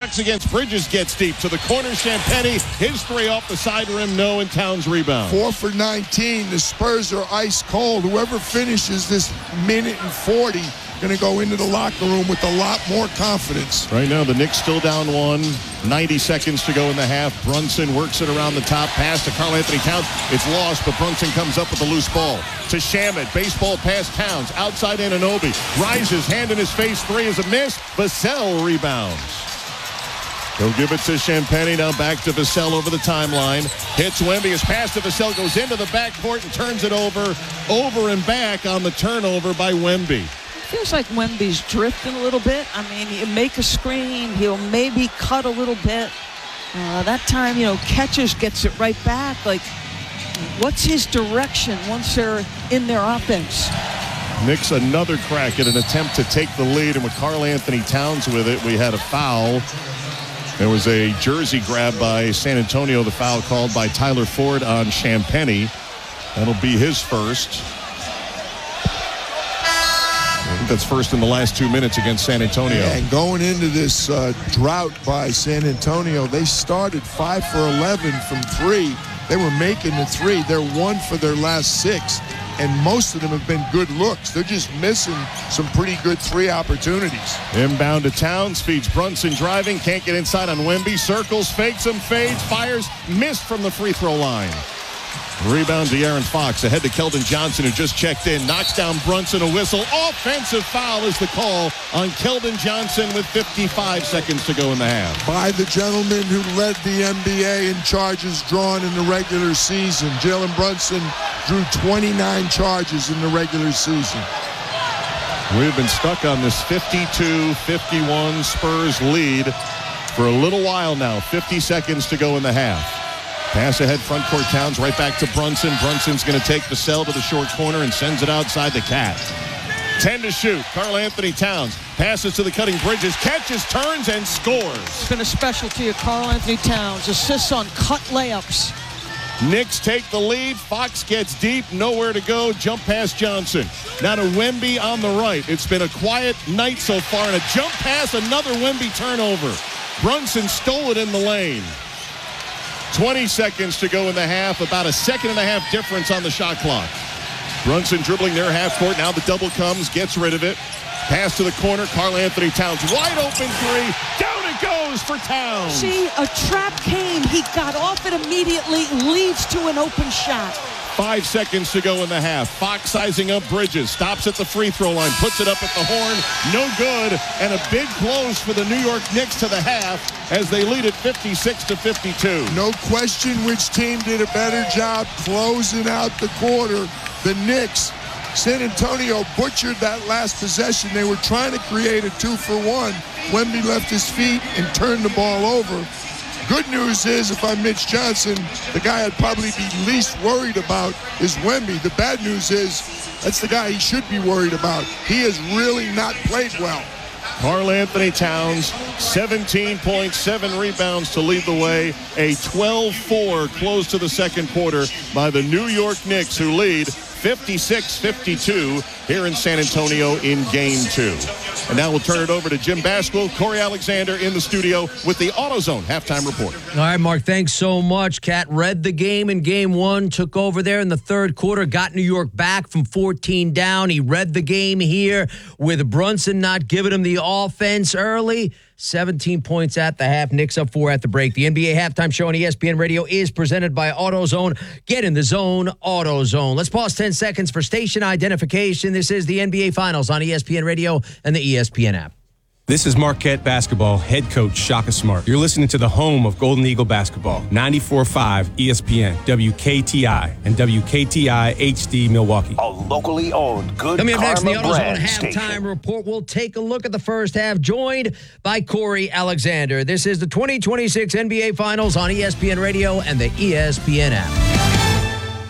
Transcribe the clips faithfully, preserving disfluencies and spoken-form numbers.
Fox against Bridges gets deep to the corner. Champagnie, his three off the side rim, no, and Towns rebound. Four for nineteen. The Spurs are ice cold. Whoever finishes this minute and forty going to go into the locker room with a lot more confidence. Right now, the Knicks still down one. ninety seconds to go in the half. Brunson works it around the top. Pass to Karl-Anthony Towns. It's lost, but Brunson comes up with a loose ball. To Shamet. Baseball pass Towns. Outside Anunoby. Rises. Hand in his face. Three is a miss. Vassell rebounds. He'll give it to Champagnie. Now back to Vassell over the timeline. Hits Wemby. His pass to Vassell goes into the backcourt and turns it over. Over and back on the turnover by Wemby. Feels like Wemby's drifting a little bit. I mean, you make a screen, he'll maybe cut a little bit. Uh, that time, you know, catches, gets it right back. Like, what's his direction once they're in their offense? Knicks another crack at an attempt to take the lead, and with Karl-Anthony Towns with it, we had a foul. There was a jersey grab by San Antonio, the foul called by Tyler Ford on Champagnie. That'll be his first. I think that's first in the last two minutes against San Antonio. Yeah, and going into this uh, drought by San Antonio, they started five for eleven from three. They were making the three. They're one for their last six, and most of them have been good looks. They're just missing some pretty good three opportunities. Inbound to Towns, feeds Brunson driving, can't get inside on Wemby, circles, fakes him, fades, fires, missed from the free throw line. Rebound to De'Aaron Fox, ahead to Keldon Johnson, who just checked in, knocks down Brunson, a whistle. Offensive foul is the call on Keldon Johnson with fifty-five seconds to go in the half. By the gentleman who led the N B A in charges drawn in the regular season. Jalen Brunson drew twenty-nine charges in the regular season. We've been stuck on this fifty-two fifty-one Spurs lead for a little while now. fifty seconds to go in the half. Pass ahead, front court Towns, right back to Brunson. Brunson's going to take Vassell to the short corner and sends it outside the Cat. ten to shoot. Karl-Anthony Towns passes to the cutting Bridges, catches, turns, and scores. It's been a specialty of Karl-Anthony Towns. Assists on cut layups. Knicks take the lead. Fox gets deep, nowhere to go. Jump past Johnson. Now to Wemby on the right. It's been a quiet night so far. And a jump pass, another Wemby turnover. Brunson stole it in the lane. twenty seconds to go in the half. About a second and a half difference on the shot clock. Brunson dribbling their half court. Now the double comes, gets rid of it. Pass to the corner. Karl-Anthony Towns, wide open three. Down it goes for Towns. See, a trap came. He got off it immediately, leads to an open shot. Five seconds to go in the half. Fox sizing up Bridges. Stops at the free throw line. Puts it up at the horn. No good. And a big close for the New York Knicks to the half as they lead it fifty-six to fifty-two. No question which team did a better job closing out the quarter. The Knicks. San Antonio butchered that last possession. They were trying to create a two for one. Wemby left his feet and turned the ball over. Good news is, if I'm Mitch Johnson, the guy I'd probably be least worried about is Wemby. The bad news is, that's the guy he should be worried about. He has really not played well. Karl-Anthony Towns, seventeen point seven rebounds to lead the way. A twelve four close to the second quarter by the New York Knicks, who lead fifty-six fifty-two here in San Antonio in game two. And now we'll turn it over to Jim Basquill, Corey Alexander in the studio with the AutoZone halftime report. All right, Mark, thanks so much. Cat read the game in game one, took over there in the third quarter, got New York back from fourteen down. He read the game here with Brunson not giving him the offense early. seventeen points at the half. Knicks up four at the break. The N B A halftime show on E S P N Radio is presented by AutoZone. Get in the zone, AutoZone. Let's pause ten seconds for station identification. This is the N B A Finals on E S P N Radio and the E S P N app. This is Marquette basketball head coach Shaka Smart. You're listening to the home of Golden Eagle basketball, ninety-four point five E S P N, W K T I, and W K T I H D Milwaukee. A locally owned good Coming up next in the Karma AutoZone brand halftime station. report, we'll take a look at the first half, joined by Corey Alexander. This is the twenty twenty-six N B A Finals on E S P N Radio and the E S P N app.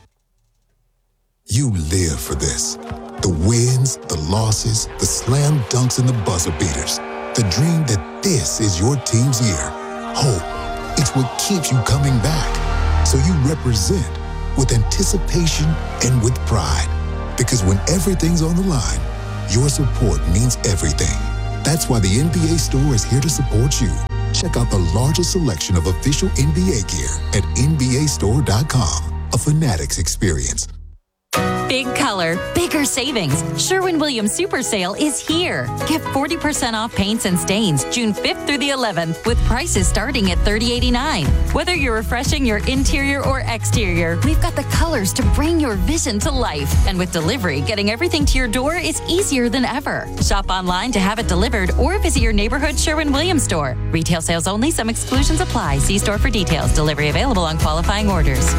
You live for this. The wins, the losses, the slam dunks, and the buzzer beaters. The dream that this is your team's year. Hope, it's what keeps you coming back. So you represent with anticipation and with pride. Because when everything's on the line, your support means everything. That's why the N B A store is here to support you. Check out the largest selection of official N B A gear at N B A store dot com. A Fanatics experience. Big color, bigger savings. Sherwin-Williams Super Sale is here. Get forty percent off paints and stains June fifth through the eleventh with prices starting at thirty eighty-nine. Whether you're refreshing your interior or exterior, we've got the colors to bring your vision to life. And with delivery, getting everything to your door is easier than ever. Shop online to have it delivered or visit your neighborhood Sherwin-Williams store. Retail sales only. Some exclusions apply. See store for details. Delivery available on qualifying orders.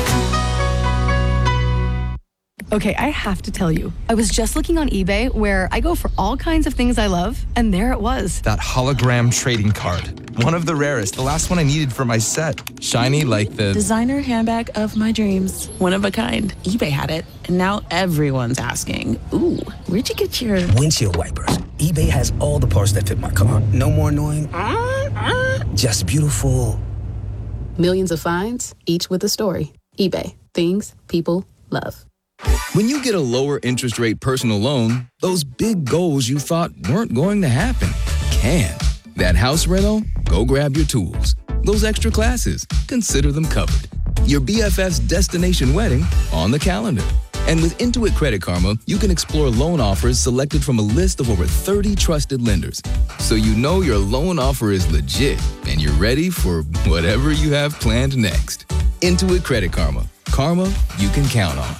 Okay, I have to tell you, I was just looking on eBay where I go for all kinds of things I love, and there it was. That hologram trading card. One of the rarest, the last one I needed for my set. Shiny like the... designer handbag of my dreams. One of a kind. eBay had it, and now everyone's asking, ooh, where'd you get your... windshield wipers. eBay has all the parts that fit my car. No more annoying... just beautiful. Millions of finds, each with a story. eBay. Things people love. When you get a lower interest rate personal loan, those big goals you thought weren't going to happen can. That house rental? Go grab your tools. Those extra classes? Consider them covered. Your B F F's destination wedding? On the calendar. And with Intuit Credit Karma, you can explore loan offers selected from a list of over thirty trusted lenders. So you know your loan offer is legit and you're ready for whatever you have planned next. Intuit Credit Karma. Karma you can count on.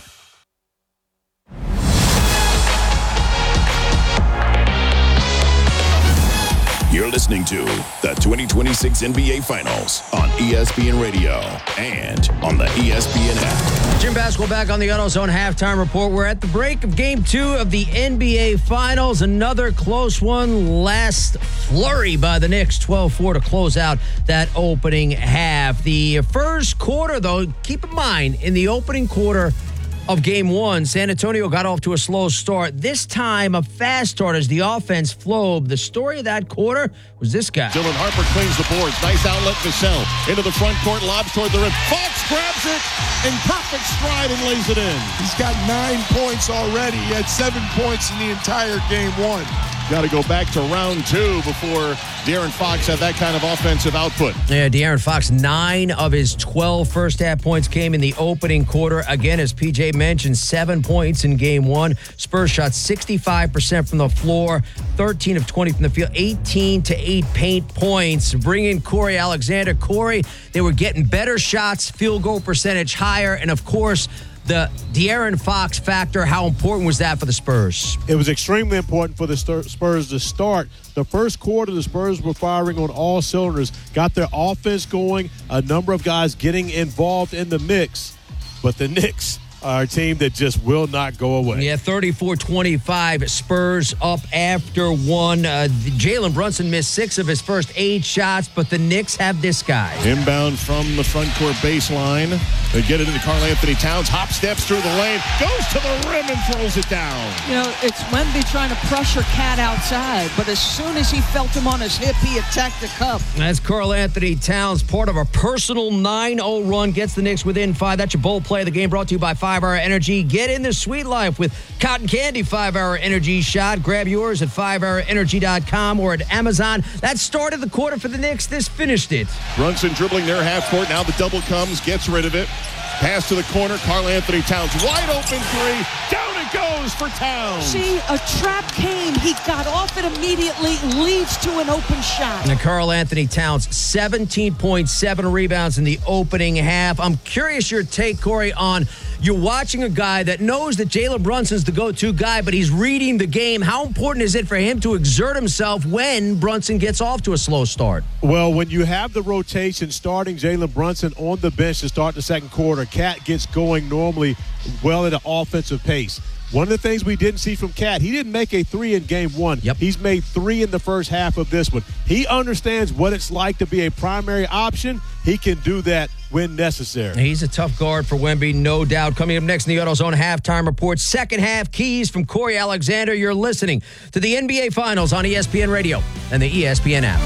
You're listening to the twenty twenty-six N B A Finals on E S P N Radio and on the E S P N app. Jim Basketball back on the AutoZone halftime report. We're at the break of game two of the N B A Finals. Another close one. Last flurry by the Knicks, twelve four to close out that opening half. The first quarter, though, keep in mind, in the opening quarter of game one, San Antonio got off to a slow start. This time, a fast start as the offense flowed. The story of that quarter was this guy. Dylan Harper cleans the boards. Nice outlet, Vassell. Into the front court, lobs toward the rim. Fox grabs it in perfect stride and lays it in. He's got nine points already. He had seven points in the entire game one. Got to go back to round two before De'Aaron Fox had that kind of offensive output. Yeah, De'Aaron Fox, nine of his twelve first-half points came in the opening quarter. Again, as P J mentioned, seven points in game one. Spurs shot sixty-five percent from the floor, thirteen of twenty from the field, eighteen to eight paint points. Bring in Corey Alexander. Corey, they were getting better shots, field goal percentage higher, and, of course, the De'Aaron Fox factor. How important was that for the Spurs? It was extremely important for the Spurs to start. The first quarter, the Spurs were firing on all cylinders, got their offense going, a number of guys getting involved in the mix. But the Knicks are a team that just will not go away. Yeah, thirty-four twenty-five, Spurs up after one. Uh, Jalen Brunson missed six of his first eight shots, but the Knicks have this guy. Inbound from the front court baseline. They get it into Karl Anthony Towns. Hop steps through the lane, goes to the rim and throws it down. You know, it's Wemby trying to pressure Cat outside, but as soon as he felt him on his hip, he attacked the cup. That's Karl Anthony Towns, part of a personal nine oh run, gets the Knicks within five. That's your bold play of the game, brought to you by five hour Energy. Get in the sweet life with Cotton Candy five hour Energy shot. Grab yours at five hour energy dot com or at Amazon. That started the quarter for the Knicks. This finished it. Brunson dribbling their half court. Now the double comes, gets rid of it. Pass to the corner. Karl Anthony Towns, wide open three. Down it goes for Towns. See, a trap came. He got off it immediately, leads to an open shot. And Karl Anthony Towns, seventeen point seven rebounds in the opening half. I'm curious your take, Corey, on you're watching a guy that knows that Jalen Brunson's the go-to guy, but he's reading the game. How important is it for him to exert himself when Brunson gets off to a slow start? Well, when you have the rotation starting Jalen Brunson on the bench to start the second quarter, Cat gets going normally well at an offensive pace. One of the things we didn't see from Cat, he didn't make a three in game one. Yep. He's made three in the first half of this one. He understands what it's like to be a primary option. He can do that when necessary. He's a tough guard for Wemby, no doubt. Coming up next in the AutoZone halftime report, second half keys from Corey Alexander. You're listening to the N B A Finals on E S P N Radio and the E S P N app.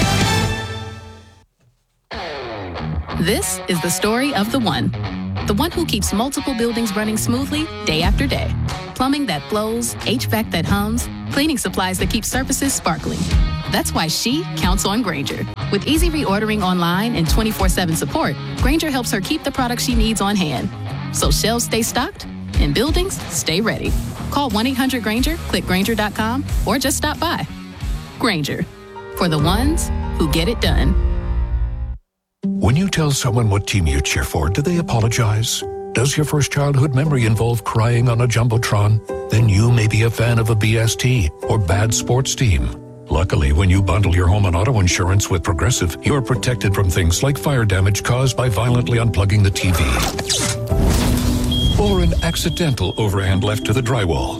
This is the story of the one. The one who keeps multiple buildings running smoothly day after day. Plumbing that flows, H V A C that hums, cleaning supplies that keep surfaces sparkling. That's why she counts on Grainger. With easy reordering online and twenty-four seven support, Grainger helps her keep the products she needs on hand. So shelves stay stocked and buildings stay ready. Call one eight hundred Grainger, click Grainger dot com, or just stop by. Grainger, for the ones who get it done. When you tell someone what team you cheer for, do they apologize? Does your first childhood memory involve crying on a Jumbotron? Then you may be a fan of a B S T or bad sports team. Luckily, when you bundle your home and auto insurance with Progressive, you're protected from things like fire damage caused by violently unplugging the T V. Or an accidental overhand left to the drywall.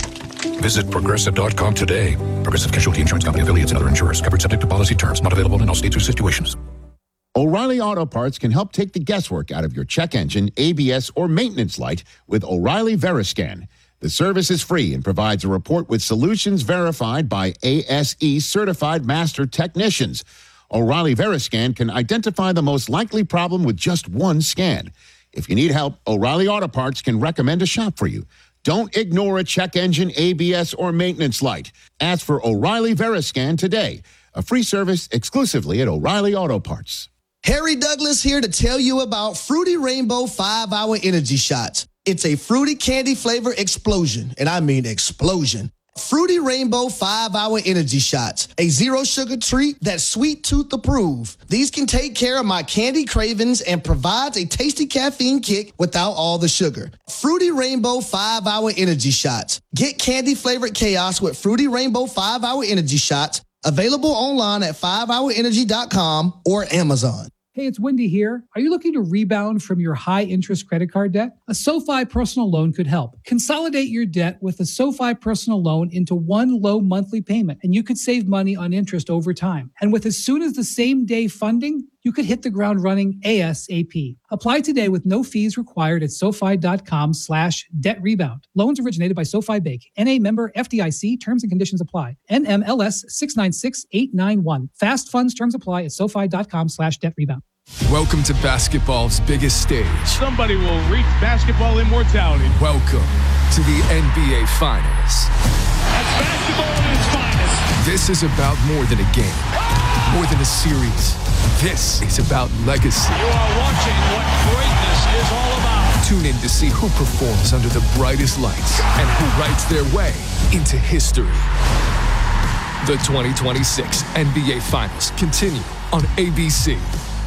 Visit Progressive dot com today. Progressive Casualty Insurance Company, affiliates, and other insurers. Covered subject to policy terms. Not available in all states or situations. O'Reilly Auto Parts can help take the guesswork out of your check engine, A B S, or maintenance light with O'Reilly Veriscan. The service is free and provides a report with solutions verified by A S E certified master technicians. O'Reilly Veriscan can identify the most likely problem with just one scan. If you need help, O'Reilly Auto Parts can recommend a shop for you. Don't ignore a check engine, A B S, or maintenance light. Ask for O'Reilly Veriscan today. A free service exclusively at O'Reilly Auto Parts. Harry Douglas here to tell you about Fruity Rainbow five hour Energy Shots. It's a fruity candy flavor explosion, and I mean explosion. Fruity Rainbow five hour Energy Shots, a zero sugar treat that's sweet tooth approved. These can take care of my candy cravings and provides a tasty caffeine kick without all the sugar. Fruity Rainbow five hour Energy Shots. Get candy flavored chaos with Fruity Rainbow five hour Energy Shots. Available online at five hour energy dot com or Amazon. Hey, it's Wendy here. Are you looking to rebound from your high-interest credit card debt? A SoFi personal loan could help. Consolidate your debt with a SoFi personal loan into one low monthly payment, and you could save money on interest over time. And with as soon as the same day funding, you could hit the ground running ASAP. Apply today with no fees required at SoFi.com slash debt rebound. Loans originated by SoFi Bank. N A member F D I C. Terms and conditions apply. N M L S six nine six eight nine one. Fast funds terms apply at SoFi.com slash debt rebound. Welcome to basketball's biggest stage. Somebody will reach basketball immortality. Welcome to the N B A Finals. That's basketball at its finest. This is about more than a game, more than a series. This is about legacy. You are watching what greatness is all about. Tune in to see who performs under the brightest lights and who writes their way into history. The twenty twenty-six N B A Finals continue on A B C.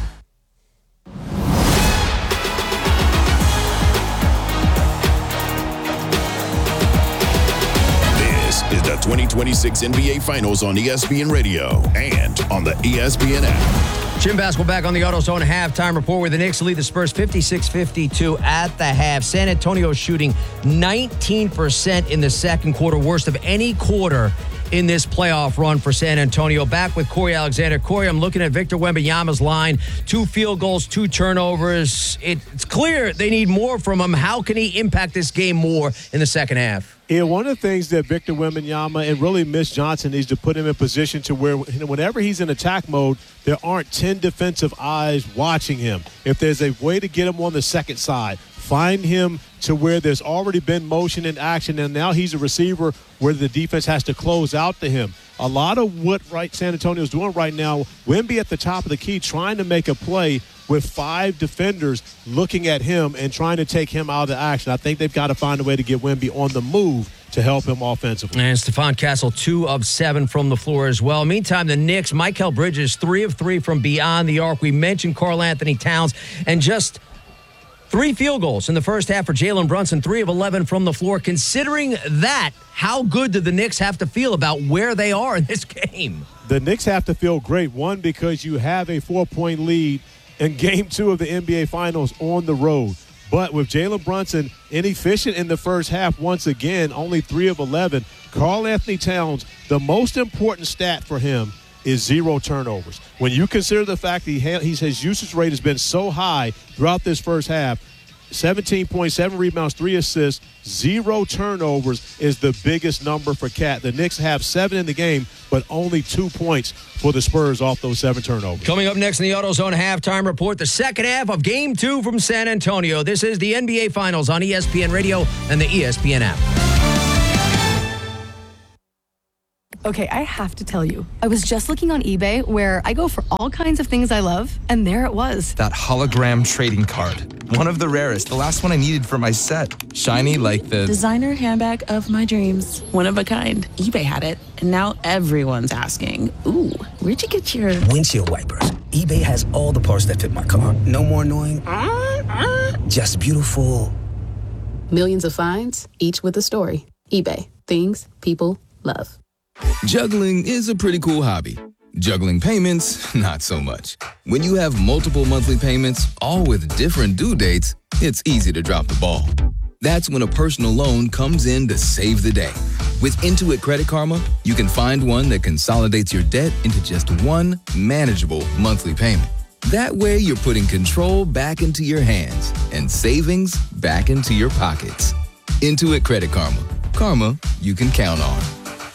Is the twenty twenty-six N B A Finals on E S P N Radio and on the E S P N app. Jim Basketball back on the AutoZone halftime report where the Knicks lead the Spurs fifty-six fifty-two at the half. San Antonio shooting nineteen percent in the second quarter, worst of any quarter in this playoff run for San Antonio. Back with Corey Alexander. Corey, I'm looking at Victor Wembanyama's line. Two field goals, two turnovers. It's clear they need more from him. How can he impact this game more in the second half? Yeah, one of the things that Victor Wembanyama and really Mitch Johnson needs to put him in position to where whenever he's in attack mode, there aren't ten defensive eyes watching him. If there's a way to get him on the second side, find him to where there's already been motion and action, and now he's a receiver where the defense has to close out to him. A lot of what right San Antonio is doing right now, Wemby at the top of the key trying to make a play with five defenders looking at him and trying to take him out of the action. I think they've got to find a way to get Wemby on the move to help him offensively. And Stephon Castle, two of seven from the floor as well. Meantime, the Knicks, Mikal Bridges, three of three from beyond the arc. We mentioned Karl Anthony Towns, and just three field goals in the first half for Jalen Brunson, three of eleven from the floor. Considering that, how good do the Knicks have to feel about where they are in this game? The Knicks have to feel great. One, because you have a four-point lead in game two of the N B A Finals on the road. But with Jalen Brunson inefficient in the first half once again, only three of eleven, Karl Anthony Towns, the most important stat for him is zero turnovers. When you consider the fact that he ha- he's, his usage rate has been so high throughout this first half, seventeen point seven rebounds, three assists, zero turnovers is the biggest number for Cat. The Knicks have seven in the game, but only two points for the Spurs off those seven turnovers. Coming up next in the AutoZone halftime report, the second half of Game two from San Antonio. This is the N B A Finals on E S P N Radio and the E S P N app. Okay, I have to tell you, I was just looking on eBay where I go for all kinds of things I love, and there it was. That hologram trading card. One of the rarest. The last one I needed for my set. Shiny like the... Designer handbag of my dreams. One of a kind. eBay had it, and now everyone's asking, ooh, where'd you get your... Windshield wipers. eBay has all the parts that fit my car. No more annoying... Just beautiful. Millions of finds, each with a story. eBay. Things people love. Juggling is a pretty cool hobby. Juggling payments, not so much. When you have multiple monthly payments, all with different due dates, it's easy to drop the ball. That's when a personal loan comes in to save the day. With Intuit Credit Karma, you can find one that consolidates your debt into just one manageable monthly payment. That way, you're putting control back into your hands and savings back into your pockets. Intuit Credit Karma. Karma you can count on.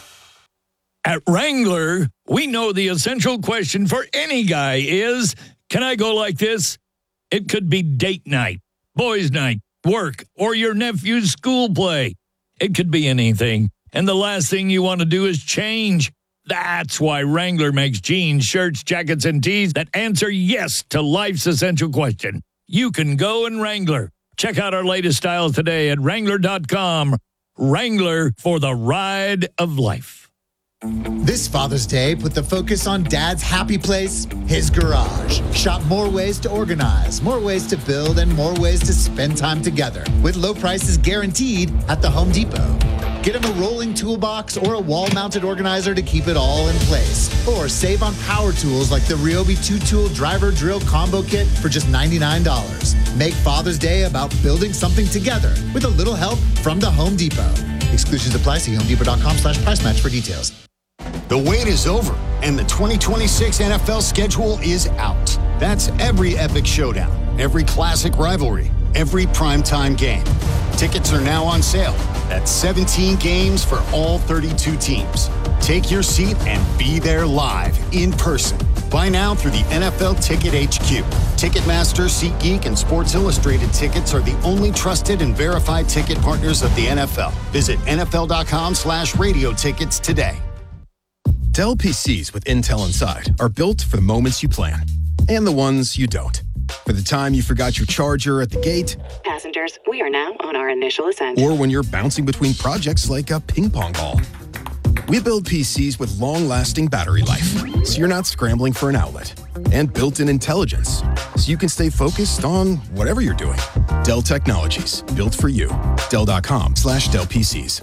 At Wrangler, we know the essential question for any guy is, can I go like this? It could be date night, boys' night, work, or your nephew's school play. It could be anything. And the last thing you want to do is change. That's why Wrangler makes jeans, shirts, jackets, and tees that answer yes to life's essential question. You can go in Wrangler. Check out our latest styles today at Wrangler dot com. Wrangler, for the ride of life. This Father's Day, put the focus on Dad's happy place, his garage. Shop more ways to organize, more ways to build, and more ways to spend time together with low prices guaranteed at the Home Depot. Get him a rolling toolbox or a wall-mounted organizer to keep it all in place. Or save on power tools like the Ryobi two-tool driver drill combo kit for just ninety-nine dollars. Make Father's Day about building something together with a little help from the Home Depot. Exclusions apply. See home depot dot com slash price match for details. The wait is over, and the twenty twenty-six N F L schedule is out. That's every epic showdown, every classic rivalry, every primetime game. Tickets are now on sale. That's seventeen games for all thirty-two teams. Take your seat and be there live, in person. Buy now through the N F L Ticket H Q. Ticketmaster, SeatGeek, and Sports Illustrated tickets are the only trusted and verified ticket partners of the N F L. Visit N F L dot com slash radio tickets today. Dell P Cs with Intel inside are built for the moments you plan and the ones you don't. For the time you forgot your charger at the gate. Passengers, we are now on our initial ascent. Or when you're bouncing between projects like a ping pong ball. We build P Cs with long-lasting battery life, so you're not scrambling for an outlet. And built-in intelligence, so you can stay focused on whatever you're doing. Dell Technologies, built for you. Dell dot com slash Dell P Cs.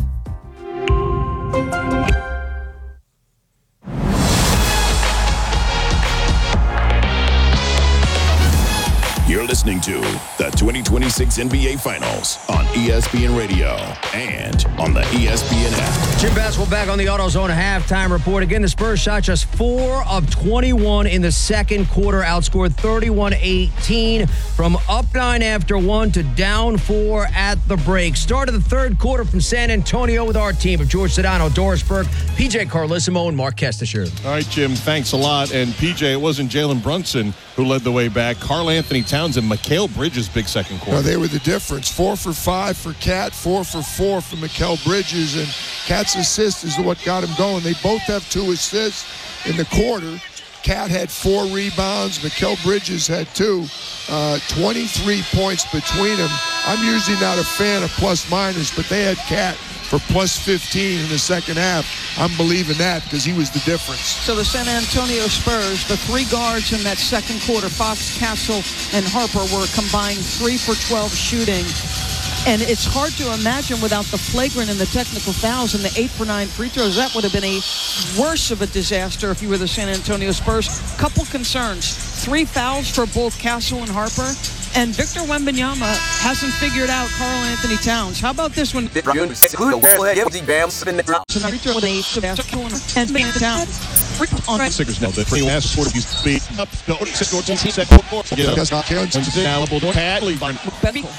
You're listening to the twenty twenty-six N B A Finals on E S P N Radio and on the E S P N app. Jim Basswell back on the AutoZone halftime report. Again, the Spurs shot just four of twenty-one in the second quarter, outscored thirty-one eighteen from up nine after one to down four at the break. Start of the third quarter from San Antonio with our team of George Sedano, Doris Burke, P J Carlissimo, and Mark Kestisher. All right, Jim, thanks a lot. And P J, it wasn't Jalen Brunson who led the way back. Karl Anthony Towns and Mikal Bridges, big second quarter. No, they were the difference. Four for five for Cat, four for four for Mikal Bridges, and Cat's assist is what got him going. They both have two assists in the quarter. Cat had four rebounds. Mikal Bridges had two. Uh, twenty-three points between them. I'm usually not a fan of plus minus, but they had Cat for plus fifteen in the second half. I'm believing that because he was the difference. So the San Antonio Spurs, the three guards in that second quarter, Fox, Castle, and Harper, were combined three for twelve shooting. And it's hard to imagine without the flagrant and the technical fouls and the eight for nine free throws. That would have been a worse of a disaster if you were the San Antonio Spurs. Couple concerns. Three fouls for both Castle and Harper. And Victor Wembanyama hasn't figured out Karl Anthony Towns. How about this one? Sixers now the free last sport of speed up.